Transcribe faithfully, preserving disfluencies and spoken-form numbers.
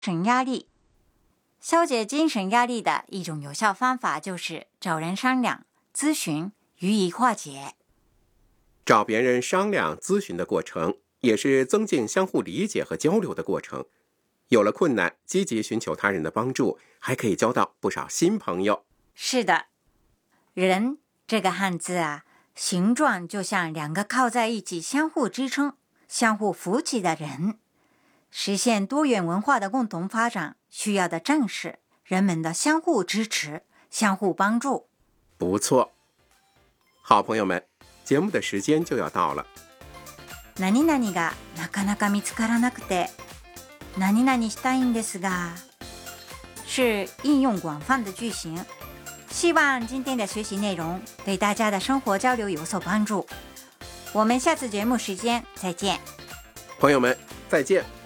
神压力。消解精神压力的一种有效方法就是找人商量、咨询，予以化解。 找别人商量、咨询的过程，也是增进相互理解和交流的过程。有了困难，积极寻求他人的帮助，还可以交到不少新朋友。 是的，人这个汉字啊，形状就像两个靠在一起相互支撑、相互扶起的人。实现多元文化的共同发展，需要的正是人们的相互支持、相互帮助。 不错，好朋友们，节目的时间就要到了。 何々がなかなか見つからなくて、何々したいんですが，是应用广泛的句型。希望今天的学习内容对大家的生活交流有所帮助。我们下次节目时间再见。 朋友们，再见。